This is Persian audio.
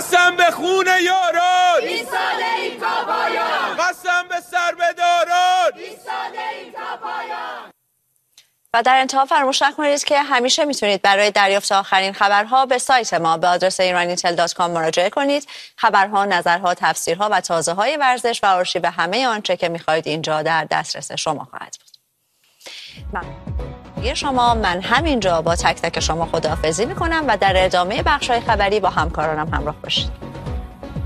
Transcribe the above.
قسم به خون یاران 20 ساله این تا پایان، قسم به سربداران 20 ساله این تا پایان. و در انتها فراموش نکنید که همیشه میتونید برای دریافت آخرین خبرها به سایت ما به آدرس iranitel.com مراجعه کنید. خبرها، نظرها، تفسیرها و تازه‌های ورزش و آرشیو همه آنچه که میخواهید اینجا در دسترس شما خواهد بود. من همینجا با تک تک شما خداحافظی میکنم و در ادامه بخش‌های خبری با همکارانم همراه باشید.